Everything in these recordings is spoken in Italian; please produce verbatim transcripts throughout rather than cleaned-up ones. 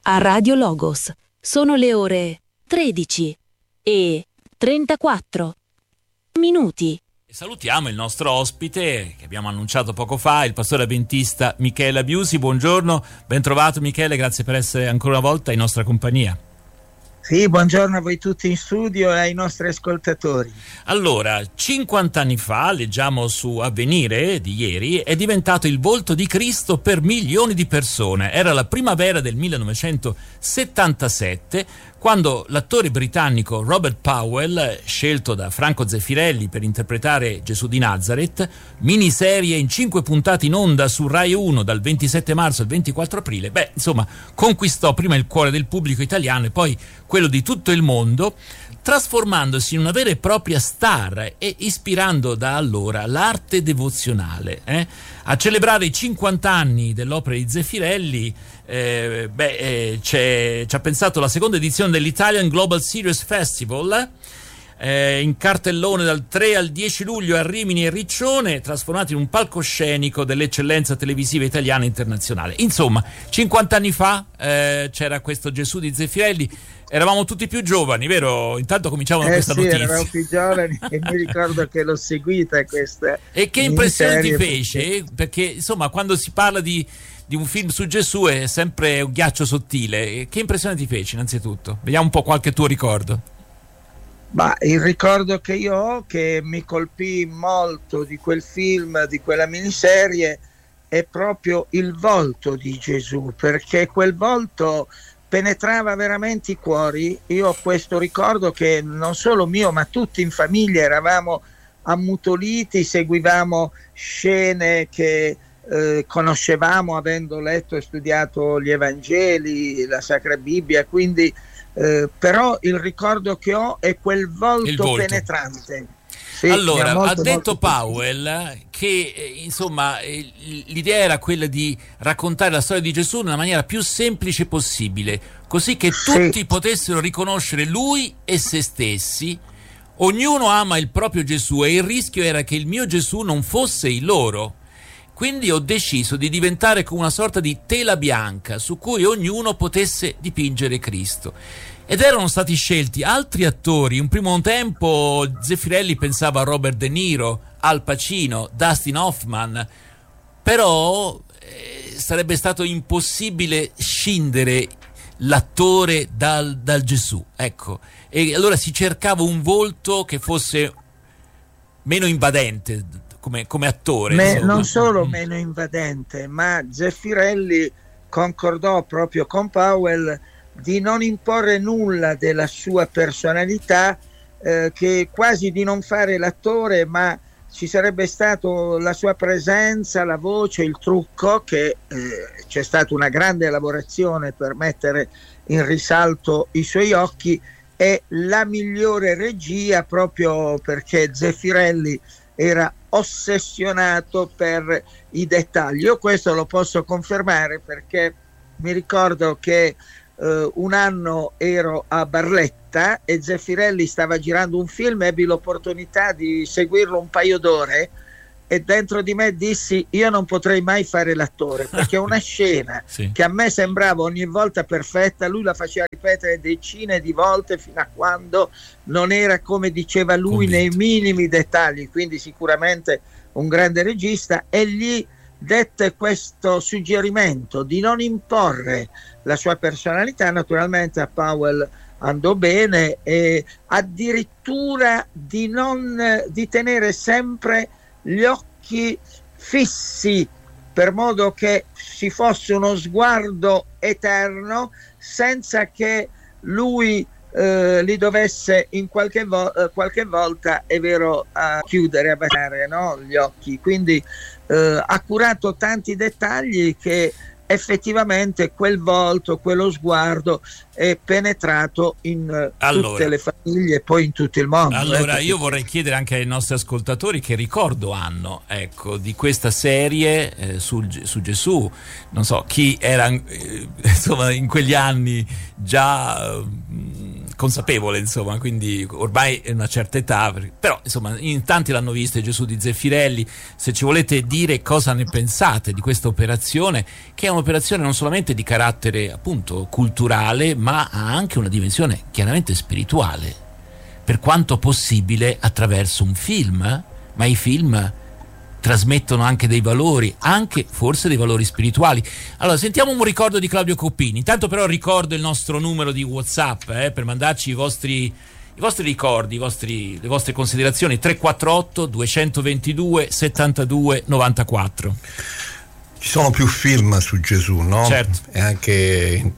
a Radio Logos. Sono le ore tredici e trentaquattro minuti. Salutiamo il nostro ospite che abbiamo annunciato poco fa, il pastore avventista Michele Abiusi. Buongiorno, ben trovato Michele, grazie per essere ancora una volta in nostra compagnia. Sì, buongiorno a voi tutti in studio e ai nostri ascoltatori. Allora, cinquanta anni fa, leggiamo su Avvenire di ieri, è diventato il volto di Cristo per milioni di persone. Era la primavera del millenovecentosettantasette, quando l'attore britannico Robert Powell, scelto da Franco Zeffirelli per interpretare Gesù di Nazareth, miniserie in cinque puntate in onda su Rai uno dal ventisette marzo al ventiquattro aprile, beh, insomma, conquistò prima il cuore del pubblico italiano e poi quello di tutto il mondo, trasformandosi in una vera e propria star e ispirando da allora l'arte devozionale. Eh? A celebrare i cinquanta anni dell'opera di Zeffirelli, eh, beh, eh, c'è, ci ha pensato la seconda edizione dell'Italian Global Series Festival, eh, in cartellone dal tre al dieci luglio a Rimini e Riccione, trasformato in un palcoscenico dell'eccellenza televisiva italiana e internazionale. Insomma, cinquanta anni fa eh, c'era questo Gesù di Zeffirelli. Eravamo tutti più giovani, vero? Intanto cominciamo da eh questa sì, notizia. Eravamo più giovani e mi ricordo che l'ho seguita questa. E che impressione ti fece? Perché... perché insomma, quando si parla di, di un film su Gesù è sempre un ghiaccio sottile. Che impressione ti fece innanzitutto? Vediamo un po' qualche tuo ricordo. Ma il ricordo che io ho, che mi colpì molto di quel film, di quella miniserie, è proprio il volto di Gesù, perché quel volto penetrava veramente i cuori. Io ho questo ricordo che non solo mio, ma tutti in famiglia eravamo ammutoliti, seguivamo scene che eh, conoscevamo avendo letto e studiato gli Evangeli, la Sacra Bibbia, quindi eh, però il ricordo che ho è quel volto, volto. penetrante. Sì, allora, molto, ha detto molto Powell che eh, insomma eh, l'idea era quella di raccontare la storia di Gesù nella maniera più semplice possibile, così che tutti sì. potessero riconoscere lui e se stessi. Ognuno ama il proprio Gesù e il rischio era che il mio Gesù non fosse il loro. Quindi ho deciso di diventare come una sorta di tela bianca su cui ognuno potesse dipingere Cristo. Ed erano stati scelti altri attori. Un primo tempo Zeffirelli pensava a Robert De Niro, Al Pacino, Dustin Hoffman, però eh, sarebbe stato impossibile scindere l'attore dal, dal Gesù, ecco. E allora si cercava un volto che fosse meno invadente come, come attore. Me, non solo meno invadente, ma Zeffirelli concordò proprio con Powell di non imporre nulla della sua personalità, eh, che quasi di non fare l'attore, ma ci sarebbe stato la sua presenza, la voce, il trucco, che eh, c'è stata una grande elaborazione per mettere in risalto i suoi occhi, e la migliore regia, proprio perché Zeffirelli era ossessionato per i dettagli. Io questo lo posso confermare perché mi ricordo che Uh, un anno ero a Barletta e Zeffirelli stava girando un film, ebbi l'opportunità di seguirlo un paio d'ore e dentro di me dissi: io non potrei mai fare l'attore, perché una scena sì. che a me sembrava ogni volta perfetta, lui la faceva ripetere decine di volte fino a quando non era come diceva lui Convinto. nei minimi dettagli. Quindi sicuramente un grande regista, e gli dette questo suggerimento di non imporre la sua personalità. Naturalmente a Powell andò bene, e addirittura di non di tenere sempre gli occhi fissi, per modo che ci fosse uno sguardo eterno senza che lui eh, li dovesse in qualche, vo- qualche volta, è vero, a chiudere, a baciare, no? Gli occhi. Quindi eh, ha curato tanti dettagli che effettivamente quel volto, quello sguardo è penetrato in uh, allora, tutte le famiglie e poi in tutto il mondo. Allora ecco. Io vorrei chiedere anche ai nostri ascoltatori che ricordo hanno, ecco, di questa serie eh, su, su Gesù. Non so chi era eh, insomma in quegli anni già eh, consapevole, insomma, quindi ormai è una certa età, però insomma in tanti l'hanno visto Gesù di Zeffirelli. Se ci volete dire cosa ne pensate di questa operazione, che è un'operazione non solamente di carattere appunto culturale, ma ha anche una dimensione chiaramente spirituale, per quanto possibile attraverso un film, ma i film trasmettono anche dei valori, anche forse dei valori spirituali. Allora sentiamo un ricordo di Claudio Coppini. Intanto però ricordo il nostro numero di WhatsApp eh, per mandarci i vostri, i vostri ricordi, i vostri, le vostre considerazioni. Tre quattro otto due due due settantadue novantaquattro. Ci sono più film su Gesù, no? Certo. E anche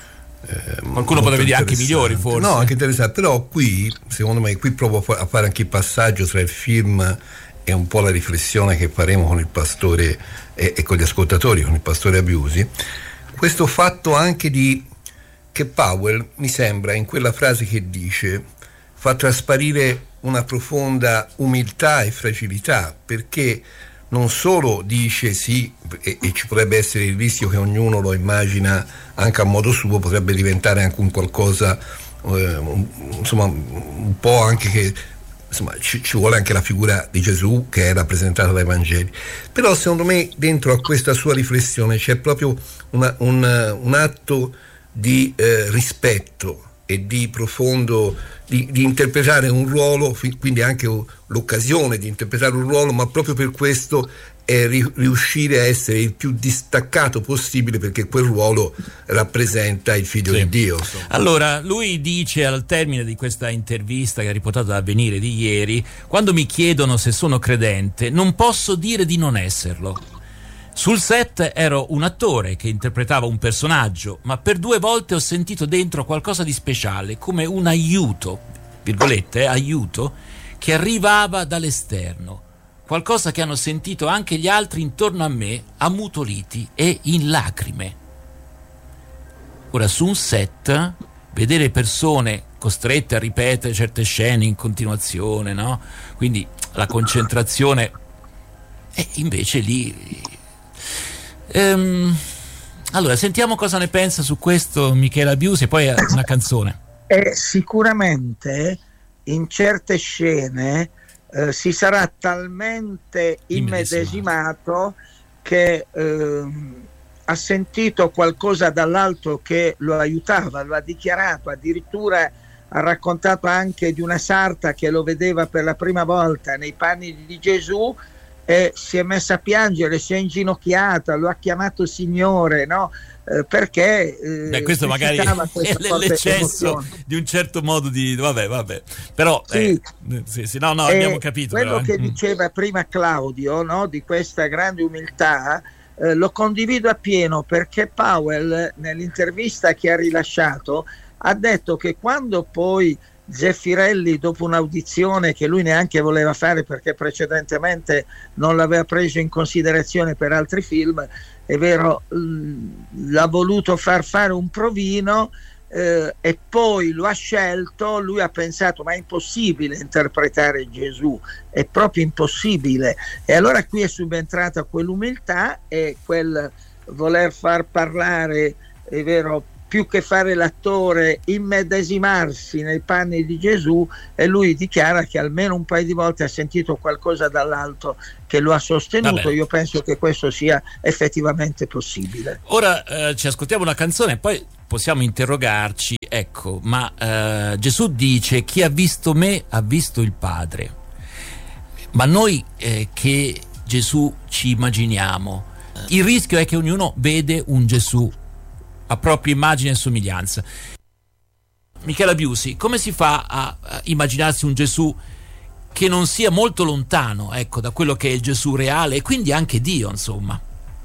Eh, qualcuno potrebbe dire anche migliori, forse. No, anche interessante, però qui secondo me qui provo a fare anche il passaggio tra il film e un po' la riflessione che faremo con il pastore e, e con gli ascoltatori, con il pastore Abiusi. Questo fatto anche di che Powell, mi sembra, in quella frase che dice, fa trasparire una profonda umiltà e fragilità, perché non solo dice sì, e, e ci potrebbe essere il rischio che ognuno lo immagina anche a modo suo, potrebbe diventare anche un qualcosa eh, un, insomma un po' anche che insomma ci, ci vuole anche la figura di Gesù che è rappresentata dai Vangeli, però secondo me dentro a questa sua riflessione c'è proprio una, un, un atto di eh, rispetto e di profondo di, di interpretare un ruolo, quindi anche l'occasione di interpretare un ruolo, ma proprio per questo è ri, riuscire a essere il più distaccato possibile, perché quel ruolo rappresenta il figlio sì. di Dio. Insomma. Allora lui dice al termine di questa intervista che ha riportato da Avvenire di ieri: quando mi chiedono se sono credente non posso dire di non esserlo. Sul set ero un attore che interpretava un personaggio, ma per due volte ho sentito dentro qualcosa di speciale, come un aiuto, virgolette, eh, aiuto, che arrivava dall'esterno. Qualcosa che hanno sentito anche gli altri intorno a me, ammutoliti e in lacrime. Ora, su un set, vedere persone costrette a ripetere certe scene in continuazione, no? Quindi la concentrazione, e invece lì... Ehm, allora sentiamo cosa ne pensa su questo Michele Abiusi e poi una canzone. E sicuramente in certe scene eh, si sarà talmente immedesimato che eh, ha sentito qualcosa dall'alto che lo aiutava, lo ha dichiarato, addirittura ha raccontato anche di una sarta che lo vedeva per la prima volta nei panni di Gesù e si è messa a piangere, si è inginocchiata, lo ha chiamato Signore, no? Eh, perché eh, Beh, questo magari è l'eccesso di un certo modo di vabbè vabbè però sì, eh, sì, sì, no no eh, abbiamo capito quello però, che eh. diceva prima Claudio, no? Di questa grande umiltà, eh, lo condivido appieno, perché Powell nell'intervista che ha rilasciato ha detto che quando poi Zeffirelli, dopo un'audizione che lui neanche voleva fare perché precedentemente non l'aveva preso in considerazione per altri film, è vero, l'ha voluto far fare un provino eh, e poi lo ha scelto, lui ha pensato ma è impossibile interpretare Gesù, è proprio impossibile, e allora qui è subentrata quell'umiltà e quel voler far parlare, è vero, più che fare l'attore, immedesimarsi nei panni di Gesù, e lui dichiara che almeno un paio di volte ha sentito qualcosa dall'alto che lo ha sostenuto. Io penso che questo sia effettivamente possibile. Ora eh, ci ascoltiamo una canzone e poi possiamo interrogarci, ecco, ma eh, Gesù dice: chi ha visto me ha visto il Padre. Ma noi eh, che Gesù ci immaginiamo? Il rischio è che ognuno vede un Gesù a propria immagine e somiglianza. Michele Abiusi, come si fa a, a immaginarsi un Gesù che non sia molto lontano, ecco, da quello che è il Gesù reale e quindi anche Dio, insomma?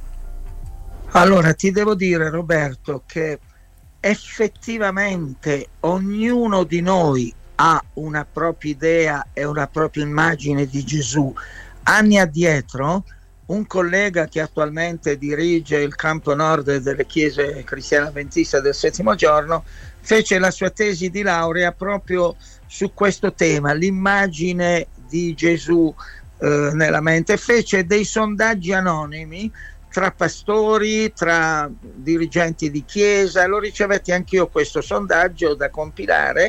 Allora, ti devo dire, Roberto, che effettivamente ognuno di noi ha una propria idea e una propria immagine di Gesù. Anni addietro, un collega che attualmente dirige il campo nord delle chiese cristiane avventiste del settimo giorno fece la sua tesi di laurea proprio su questo tema, l'immagine di Gesù eh, nella mente. Fece dei sondaggi anonimi tra pastori, tra dirigenti di chiesa. Lo ricevetti anch'io questo sondaggio da compilare,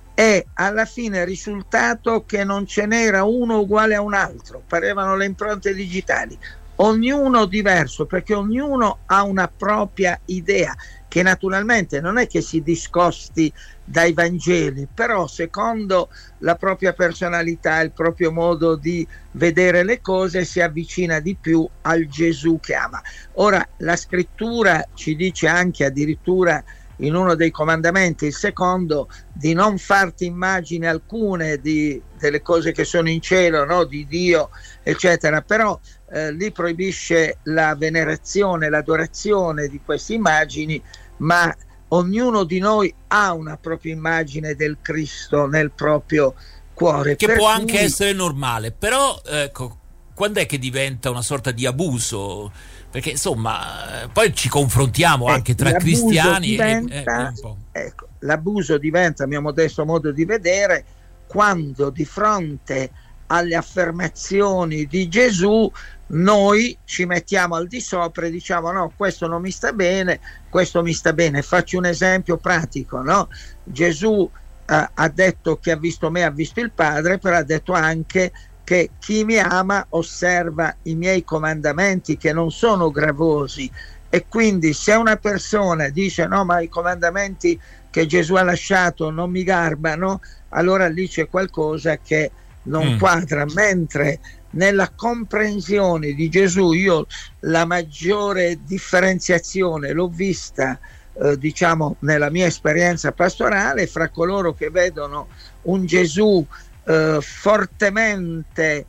e alla fine il risultato che non ce n'era uno uguale a un altro, parevano le impronte digitali, ognuno diverso, perché ognuno ha una propria idea, che naturalmente non è che si discosti dai Vangeli, però secondo la propria personalità, il proprio modo di vedere le cose, si avvicina di più al Gesù che ama. Ora, la scrittura ci dice anche addirittura in uno dei comandamenti, il secondo, di non farti immagini alcune di, delle cose che sono in cielo, no? Di Dio, eccetera, però eh, lì proibisce la venerazione, l'adorazione di queste immagini, ma ognuno di noi ha una propria immagine del Cristo nel proprio cuore. Che per può cui... anche essere normale, però ecco, quando è che diventa una sorta di abuso? Perché insomma poi ci confrontiamo anche tra cristiani diventa, e, e un po'. Ecco, l'abuso diventa, a mio modesto modo di vedere, quando di fronte alle affermazioni di Gesù noi ci mettiamo al di sopra e diciamo no, questo non mi sta bene, questo mi sta bene. Faccio un esempio pratico, no? Gesù eh, ha detto che ha visto me, ha visto il Padre, però ha detto anche che chi mi ama osserva i miei comandamenti, che non sono gravosi. E quindi se una persona dice no, ma i comandamenti che Gesù ha lasciato non mi garbano, allora lì c'è qualcosa che non mm. quadra. Mentre nella comprensione di Gesù io la maggiore differenziazione l'ho vista eh, diciamo nella mia esperienza pastorale fra coloro che vedono un Gesù Uh, fortemente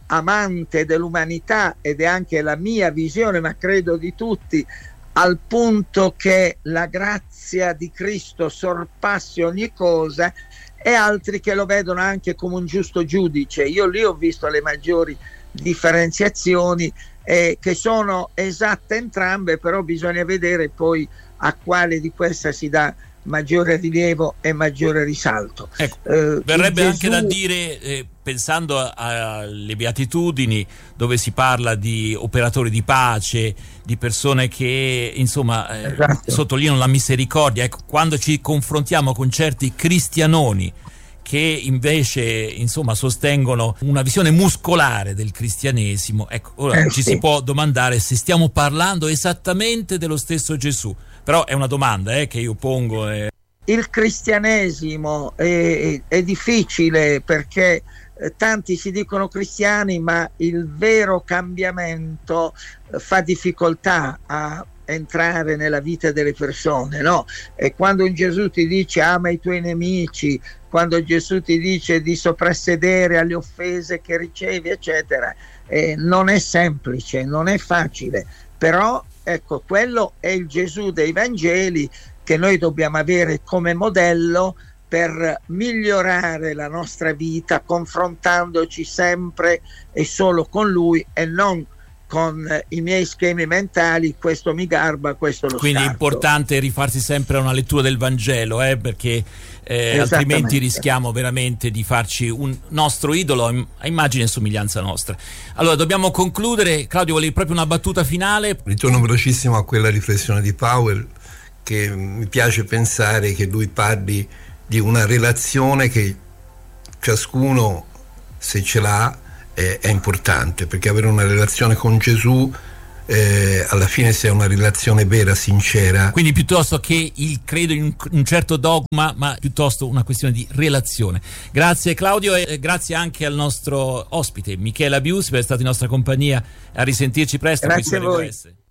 amante dell'umanità, ed è anche la mia visione, ma credo di tutti, al punto che la grazia di Cristo sorpassi ogni cosa, e altri che lo vedono anche come un giusto giudice. Io lì ho visto le maggiori differenziazioni, eh, che sono esatte entrambe, però bisogna vedere poi a quale di questa si dà maggiore rilievo e maggiore risalto. Ecco, eh, verrebbe Gesù... anche da dire, eh, pensando alle beatitudini, dove si parla di operatori di pace, di persone che insomma eh, esatto. sottolineano la misericordia. Ecco, quando ci confrontiamo con certi cristianoni che invece insomma sostengono una visione muscolare del cristianesimo, ecco, ora eh, ci sì. si può domandare se stiamo parlando esattamente dello stesso Gesù. Però è una domanda eh, che io pongo. Eh. Il cristianesimo è, è difficile, perché eh, tanti si dicono cristiani, ma il vero cambiamento eh, fa difficoltà a entrare nella vita delle persone, no? E quando un Gesù ti dice ama i tuoi nemici, quando Gesù ti dice di soprassedere alle offese che ricevi, eccetera, eh, non è semplice, non è facile, però ecco, quello è il Gesù dei Vangeli che noi dobbiamo avere come modello per migliorare la nostra vita, confrontandoci sempre e solo con Lui e non con i miei schemi mentali, questo mi garba, questo lo Quindi scarto. È importante rifarsi sempre a una lettura del Vangelo, eh, perché eh, altrimenti rischiamo veramente di farci un nostro idolo a immagine e somiglianza nostra. Allora dobbiamo concludere. Claudio, volevi proprio una battuta finale? Ritorno velocissimo a quella riflessione di Powell, che mi piace pensare che lui parli di una relazione che ciascuno, se ce l'ha, è importante, perché avere una relazione con Gesù eh, alla fine, se è una relazione vera, sincera, quindi piuttosto che il credo in un, un certo dogma, ma piuttosto una questione di relazione. Grazie Claudio, e grazie anche al nostro ospite Michela Bius per essere stato in nostra compagnia. A risentirci presto. Grazie a voi.